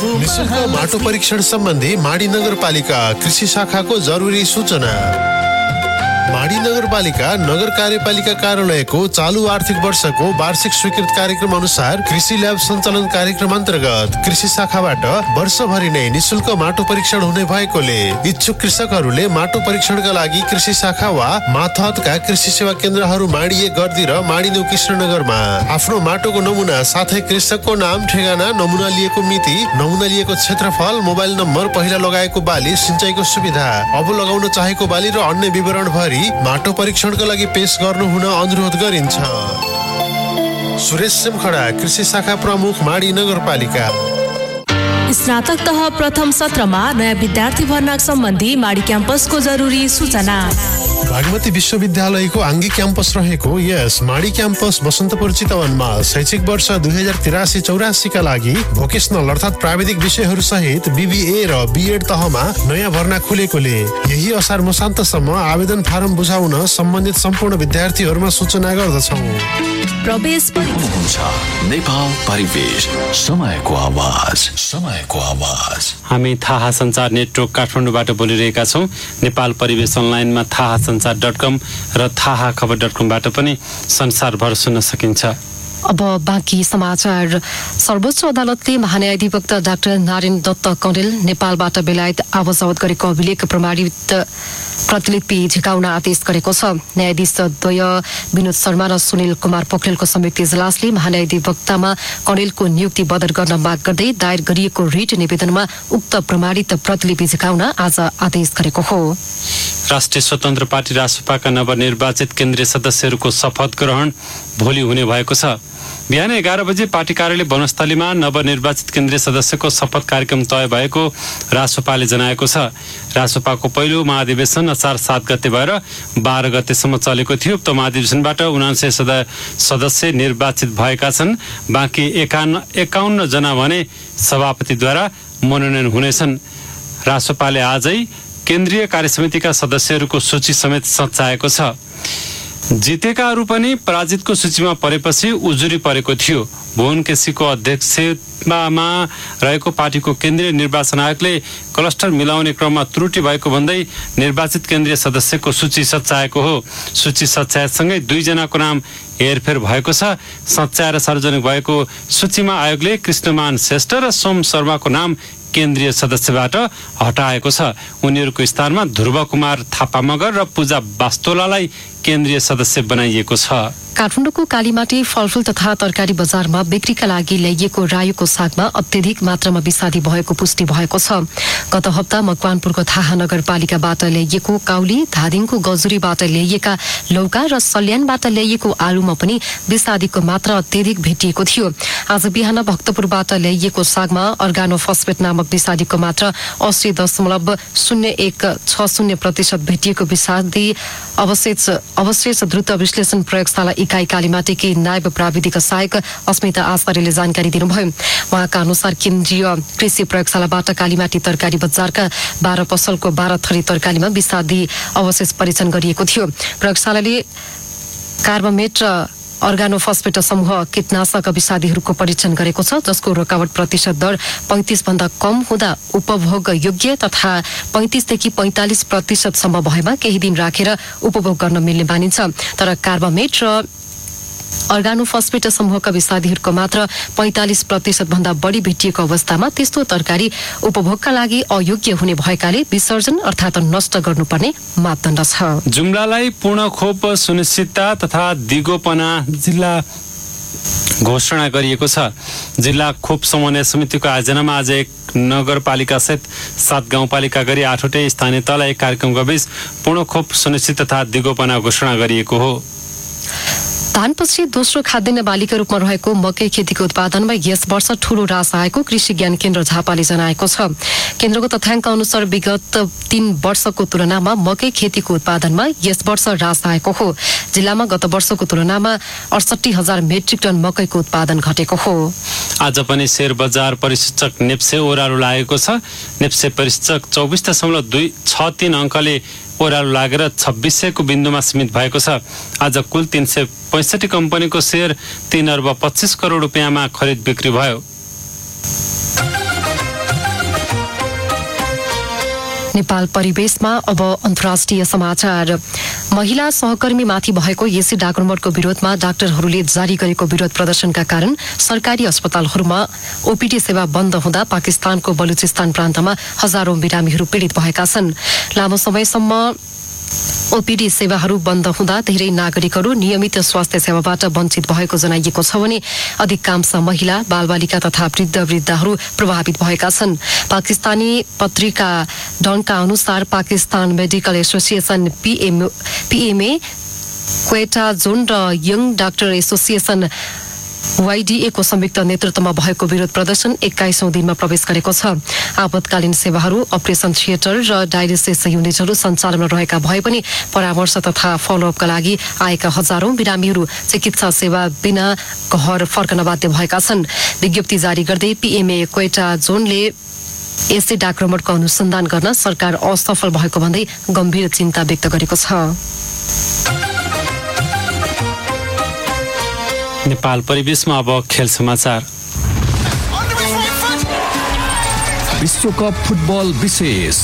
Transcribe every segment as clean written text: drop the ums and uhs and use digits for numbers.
निःशुल्क माटो परीक्षण सम्बन्धी माडी नगरपालिका कृषि शाखाको जरुरी सूचना। माडी नगरपालिका नगर कार्यपालिका कार्यालयको चालू आर्थिक वर्षको वार्षिक स्वीकृत कार्यक्रम अनुसार कृषि ल्याब सञ्चालन कार्यक्रम अन्तर्गत कृषि शाखाबाट वर्षभरि नै निःशुल्क माटो परीक्षण हुने भएकोले इच्छुक कृषकहरूले माटो परीक्षणका लागि कृषि शाखा वा मातहतका कृषि सेवा केन्द्रहरू माडी 1 गर्दी र माडी 9 कृष्णनगरमा आफ्नो माटोको नमुना साथै कृषकको नाम, ठेगाना, नमुना लिएको मिति, नमुना लिएको क्षेत्रफल, मोबाइल नम्बर, पहिला लगाएको बाली, सिंचाइको सुविधा, अब लगाउन चाहेको बाली र अन्य विवरण भरि माटो परीक्षणका लागि पेश गर्नु हुन अनुरोध गरिन्छ। सुरेश सिमखडा, कृषि शाखा प्रमुख, माडी नगरपालिका। स्नातक तह प्रथम सत्रमा नयाँ विद्यार्थी भर्ना सम्बन्धी माडी क्याम्पसको जरुरी सूचना। बागमती विश्वविद्यालयको आङ्गी क्याम्पस रहेको यस माडी क्याम्पस बसन्तपुर चितवनमा शैक्षिक वर्ष 2083-84 का लागि भोकेसनल अर्थात् प्राविधिक विषयहरू सहित BBA र B.Ed तहमा नयाँ भर्ना खुलेकोले यही असार मसान्तसम्म आवेदन फारम बुझाउन सम्बन्धित सम्पूर्ण विद्यार्थीहरूमा सूचना गर्दछौँ। प्रवेश नेपाल परिवेश, समयको आवाज। हामी थाहा सञ्चार नेटवर्क काठमाडौँबाट बोलिरहेका छौँ। नेपाल परिवेश अनलाइनमा थाहासञ्चार.com र थाहाखबर.com-बाट पनि संसारभर सुन्न सकिन्छ। अब बाँकी समाचार। सर्वोच्च अदालतले महान्यायाधिवक्त डाक्टर नारायण दत्त कँडेल नेपालबाट बेलायत आवाजावत गरेको अभिलेख प्रमाणित प्रतिलिपि झिकाउन आदेश गरेको छ। न्यायाधीश द्वय विनोद शर्मा र सुनिल कुमार पोखरेलको संयुक्त इजलासले महान्यायाधिवक्तामा कँडेलको नियुक्ति बदर गर्न माग गर्दै दायर गरिएको रिट निवेदनमा उक्त प्रमाणित प्रतिलिपि झिकाउन आज आदेश गरेको हो। राष्ट्रिय स्वतन्त्र पार्टी रासपाका नवनिर्वाचित केन्द्रीय सदस्यहरूको शपथ ग्रहण भोलि हुने भएको छ। बिहान 11 बजे पार्टी कार्यालय वनस्थलीमा नवनिर्वाचित केन्द्रीय सदस्यको शपथ कार्यक्रम तय भएको रासपाले जनाएको छ। रासपाको पहिलो महाधिवेशन असार 7 गते भएर 12 गतेसम्म चलेको थियो। उक्त महाधिवेशनबाट 79 सदस्य निर्वाचित भएका छन्। बाँकी 51 जना भने सभापतिद्वारा मनोनयन हुनेछन्। रासपाले आजै केन्द्रीय कार्यसमितिका सदस्यहरूको सूची समेत सच्याएको छ। जितेकाहरू पनि पराजितको सूचीमा परेपछि उजुरी परेको थियो। भुवन केसीको अध्यक्षतामा रहेको पार्टीको केन्द्रीय निर्वाचन आयोगले क्लस्टर मिलाउने क्रममा त्रुटि भएको भन्दै निर्वाचित केन्द्रीय सदस्यको सूची सच्याएको हो। सूची सच्याएसँगै 2 जनाको नाम हेरफेर भएको छ। सच्याएर सार्वजनिक भएको सूचीमा आयोगले कृष्णमान श्रेष्ठ र सोम शर्माको नाम केन्द्रीय सदस्यबाट हटाएको छ। उनीहरूको स्थानमा ध्रुव कुमार थापा मगर र पूजा वास्तोलालाई केन्द्रीय सदस्य बनाइएको छ। काठमाडौँको कालीमाटी फलफूल तथा तरकारी बजारमा बिक्रीका लागि ल्याइएको रायोको सागमा अत्यधिक मात्रामा विषादी भएको पुष्टि भएको छ। गत हप्ता मकवानपुरको थाहा नगरपालिकाबाट ल्याइएको काउली, धादिङको गजुरीबाट ल्याइएका लौका र सल्यानबाट ल्याइएको आलुमा पनि विषादीको मात्रा अत्यधिक भेटिएको थियो। आज बिहान भक्तपुरबाट ल्याइएको सागमा अर्गानो फस्फेट नामक विषादीको मात्रा 80.0160% भेटिएको विषादी अवशेष द्रुत विश्लेषण प्रयोगशाला इकाइ कालीमाटीकी नायब प्राविधिक सहायक अस्मिता आचार्यले जानकारी दिनुभयो। उहाँका अनुसार केन्द्रीय कृषि प्रयोगशालाबाट कालीमाटी तरकारी बजारका 12 पसलको 12 थरी तरकारीमा विषादी अवशेष परीक्षण गरिएको थियो। प्रयोगशालाले कार्बामेट र अर्गानो फस्फेट समूह कीटनाशक विषादीहरूको परीक्षण गरेको छ, जसको रोकावट प्रतिशत दर 35 भन्दा कम हुँदा उपभोग योग्य तथा 35 देखि 45% सम्म भएमा केही दिन राखेर उपभोग गर्न मिल्ने मानिन्छ। तर कार्बामेट र अर्गानो फस्फेट समूहका विषादीहरूको मात्र 45% भन्दा बढी भेटिएको अवस्थामा त्यस्तो तरकारी उपभोगका लागि अयोग्य हुने भएकाले विसर्जन अर्थात् नष्ट गर्नुपर्ने मापदण्ड छ। जुम्लालाई पूर्ण खोप सुनिश्चितता तथा दिगोपना जिल्ला घोषणा गरिएको छ। जिल्ला खोप समन्वय समितिको आयोजनामा आज एक नगरपालिका सहित 7 गाउँपालिका गरी 8वटै स्थानीय तहलाई एक कार्यक्रमका बीच पूर्ण खोप सुनिश्चित तथा दिगोपना घोषणा गरिएको हो। धानपछि दोस्रो खाद्यान्न बालीका रूपमा रहेको मकै खेतीको उत्पादनमा यस वर्ष ठूलो ह्रास आएको कृषि ज्ञान केन्द्र झापाले जनाएको छ। केन्द्रको तथ्याङ्क अनुसार विगत 3 वर्षको तुलनामा मकै खेतीको उत्पादनमा यस वर्ष ह्रास आएको हो। जिल्लामा गत वर्षको तुलनामा 68,000 मेट्रिक टन मकैको उत्पादन घटेको हो। आज पनि शेयर बजार परिसूचक नेप्से ओह्रालो लागेको छ। नेप्से परिसूचक 24.263 अङ्कले ओह्रालो लागेर 2600 को बिन्दुमा सीमित भएको छ। आज कुल 365 कम्पनीको शेयर 3 अर्ब 25 करोड रुपियाँमा खरिद बिक्री भयो। नेपाल परिवेशमा अब अन्तर्राष्ट्रिय समाचार। महिला सहकर्मीमाथि भएको एसिड आक्रमणको विरोधमा डाक्टरहरूले जारी गरेको विरोध प्रदर्शनका कारण सरकारी अस्पतालहरूमा ओपीडी सेवा बन्द हुँदा पाकिस्तानको बलुचिस्तान प्रान्तमा हजारौं बिरामीहरू पीडित भएका छन्। लामो समयसम्म ओपीडी सेवाहरू बन्द हुँदा धेरै नागरिकहरू नियमित स्वास्थ्य सेवाबाट वञ्चित भएको जनाइएको छ भने अधिकांश महिला बालबालिका तथा वृद्धहरू प्रभावित भएका छन्। पाकिस्तानी पत्रिका डनका अनुसार Pakistan medical association PMA, Quetta John र यङ डाक्टर एसोसिएसन YDA को संयुक्त नेतृत्वमा भएको विरोध प्रदर्शन 21औं दिनमा प्रवेश गरेको छ। आपतकालीन सेवाहरू, अपरेसन थिएटर र डायलिसिस युनिटहरू सञ्चालनमा रहेका भए पनि परामर्श तथा फलोअपका लागि आएका हजारौं बिरामीहरू चिकित्सा सेवा बिना घर फर्कन बाध्य भएका छन्। विज्ञप्ति जारी गर्दै पीएमए क्वेटा जोनले एसिड आक्रमणको अनुसन्धान गर्न सरकार असफल भएको भन्दै गम्भीर चिन्ता व्यक्त गरेको छ। नेपाल परिवेशमा अब खेल समाचार। विश्वकप फुटबल विशेष।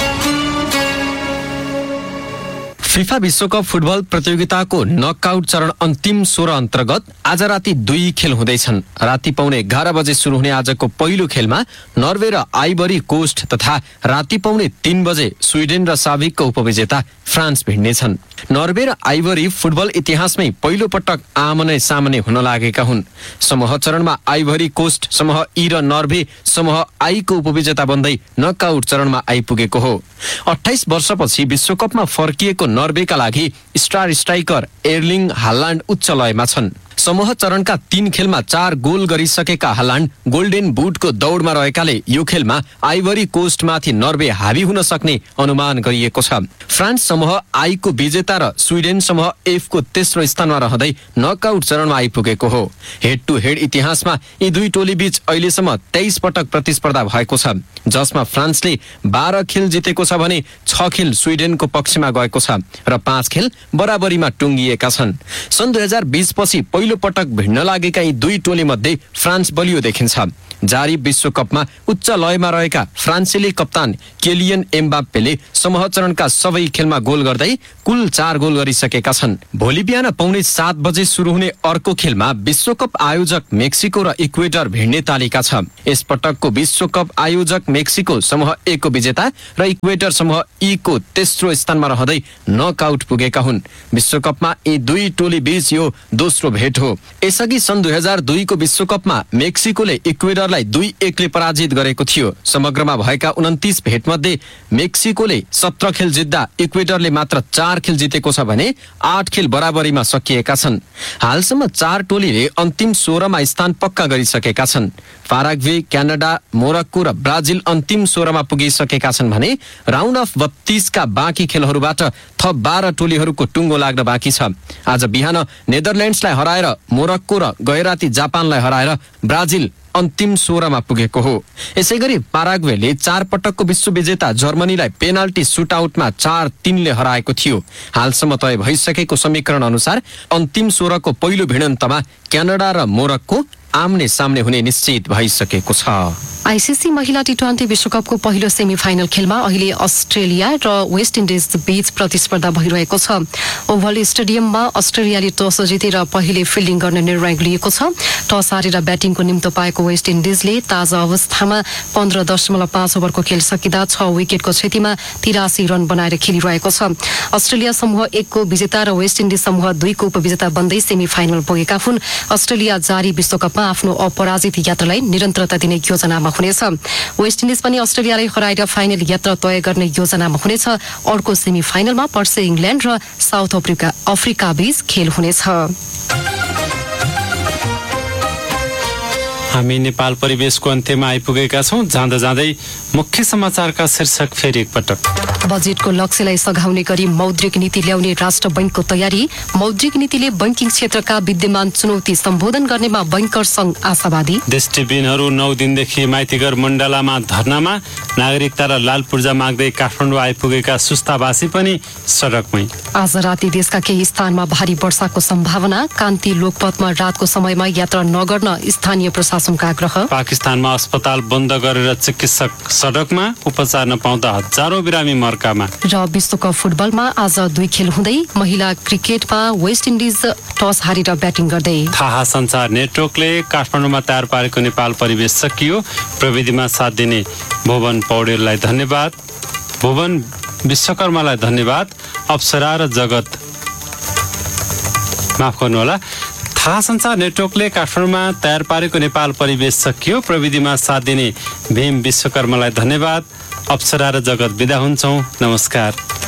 फिफा विश्वकप फुटबल प्रतियोगिताको नकआउट चरण अन्तिम 16 अन्तर्गत आज राति 2 खेल हुँदैछन्। राति पाउने 11 बजे सुरु हुने आजको पहिलो खेलमा नर्वे र आइभरी कोस्ट तथा राति पाउने 3 बजे स्विडेन र साबिकको उपविजेता फ्रान्स भिड्नेछन्। नर्वे र आइभरी फुटबल इतिहासमै पहिलो पटक आमने सामने हुन लागेका हुन्। समूह चरणमा आइभरी कोस्ट समूह ई र नर्वे समूह आई को उपविजेता बन्दै नकआउट चरणमा आइपुगेको हो। 28 वर्षपछि विश्वकपमा फर्किएको नर्वेका लागि स्टार स्ट्राइकर एर्लिङ हालान्ड उच्च लयमा छन्। समूह चरणका 3 खेलमा 4 गोल गरिसकेका हालान्ड गोल्डेन बुटको दौडमा रहेकाले यो खेलमा आइभरी कोस्टमाथि नर्वे हावी हुन सक्ने अनुमान गरिएको छ। फ्रान्स समूह आई को विजेता र स्विडेन समूह एफ को तेस्रो स्थानमा रहँदै नकआउट चरणमा आइपुगेको हो। हेड टु हेड इतिहासमा यी दुई टोली बीच अहिलेसम्म 23 पटक प्रतिस्पर्धा भएको छ, जसमा फ्रान्सले 12 खेल जितेको छ भने 6 खेल स्विडेनको पक्षमा गएको छ र 5 खेल बराबरीमा टुङ्गिएका छन्। सन् 2020 पछि पहिलो पटक भिड्न लागेका यी दुई टोली मध्ये फ्रान्स बलियो देखिन्छ। जारी विश्वकपमा उच्च लयमा रहेका फ्रान्सेली कप्तान केलियन एम्बाप्पेले समूह चरणका सबै खेलमा गोल गर्दै कुल 4 गोल गरिसकेका छन्। भोलि बिहान पौने 7 बजे सुरु हुने अर्को खेलमा विश्वकप आयोजक मेक्सिको र इक्वेडर भिड्ने तालिका छ। यस पटकको विश्वकप आयोजक मेक्सिको समूह ए को विजेता र इक्वेडर समूह ई को तेस्रो स्थानमा रहँदै नकआउट पुगेका हुन्। विश्वकपमा यी दुई टोली बीच यो दोस्रो भेट हो। यसअघि सन् 2002 को विश्वकपमा मेक्सिकोले इक्वेडरलाई 2-1 ले पराजित गरेको थियो। समग्रमा भएका 29 भेट मध्ये मेक्सिकोले 17 खेल जित्दा इक्वेडरले मात्र 4 खेल जितेको छ भने 8 खेल बराबरीमा सकिएका छन्। हालसम्म 4 टोलीले अन्तिम 16 मा स्थान पक्का गरिसकेका छन्। पाराग्वे, क्यानाडा, मोरक्को र ब्राजिल अन्तिम 16 मा पुगिसकेका छन् भने राउन्ड अफ 32 का बाँकी खेलहरूबाट थप 12 टोलीहरूको टुङ्गो लाग्न बाँकी छ। आज बिहान नेदरल्यान्ड्सलाई हराएर मोरक्को र गैराती जापानलाई हराएर ब्राजिल अन्तिम 16 मा पुगेको हो। यसैगरी पाराग्वेले 4 पटकको विश्व विजेता जर्मनीलाई पेनाल्टी सुटआउटमा 4-3 ले हराएको थियो। हालसम्म तय भइसकेको समीकरण अनुसार अन्तिम 16 को पहिलो भिडन्तमा क्यानाडा र मोरक्को आम्ने सामने हुने निश्चित भइसकेको छ। आईसीसी महिला टी20 विश्वकपको पहिलो सेमिफाइनल खेलमा अहिले अस्ट्रेलिया र वेस्ट इन्डिज बीच प्रतिस्पर्धा भइरहेको छ। ओभल स्टेडियममा अस्ट्रेलियाले टस जितेर पहिले फिल्डिङ गर्ने निर्णय लिएको छ। टस हारेर ब्याटिङको निम्तो पाएको वेस्ट इन्डिजले ताजा अवस्थामा 15.5 ओभरको खेल सकिँदा 6 विकेटको क्षतिमा 83 रन बनाएर खेलिरहेको छ। अस्ट्रेलिया समूह 1 को विजेता र वेस्ट इन्डिज समूह 2 को उपविजेता बन्दै सेमिफाइनल पुगेका हुन्। अस्ट्रेलिया जारी विश्वकपमा आफ्नो अपराजित यात्रालाई निरन्तरता दिने योजनामा हुनेछ। वेस्ट इन्डिज पनि अस्ट्रेलियालाई हराएर फाइनल यात्रा तय गर्ने योजनामा हुनेछ। अर्को सेमिफाइनलमा पर्सि इङ्ल्यान्ड र साउथ अफ्रिका बीच खेल हुनेछ। हामी नेपाल परिवेशको अन्त्यमा आइपुगेका छौं। जाँदा जाँदै मुख्य समाचारका शीर्षक फेरि एकपटक। बजेटको लक्ष्यलाई सघाउने गरी मौद्रिक नीति ल्याउने राष्ट्र बैंकको तयारी। मौद्रिक नीतिले बैंकिङ क्षेत्रका विद्यमान चुनौती सम्बोधन गर्नेमा बैंकर संघ आशावादी। दृष्टिविहीनहरू 9 दिनदेखि माइतीघर मण्डलामा धरनामा। नागरिकता र लाल पूर्जा माग्दै काठमाडौँ आइपुगेका सुस्तावासी पनि सडकमै। आज राति देशका केही स्थानमा भारी वर्षाको सम्भावना। कान्ति लोकपथमा रातको समयमा यात्रा नगर्न स्थानीय प्रशासन मौसमका आग्रह। पाकिस्तानमा अस्पताल बन्द गरेर चिकित्सक सडकमा, उपचार नपाउँदा हजारौं बिरामी मर्कामा। र विश्वकप फुटबलमा आज 2 खेल हुँदै महिला क्रिकेटमा वेस्ट इन्डिज टस हारेर ब्याटिङ गर्दै। थाहा सञ्चार नेटवर्कले काठमाडौँमा तयार पारेको नेपाल परिवेश सकियो। प्रविधिमा साथ दिने भुवन पौडेललाई धन्यवाद। भुवन विश्वकर्मालाई धन्यवाद। अप्सरा र जगत माफ गर्नुहोला। थाहा सञ्चार नेटवर्कले काठमाडौँमा तयार पारेको नेपाल परिवेश सकियो। प्रविधिमा साथ दिने भीम विश्वकर्मालाई धन्यवाद। अप्सरा र जगत बिदा हुन्छौँ। नमस्कार।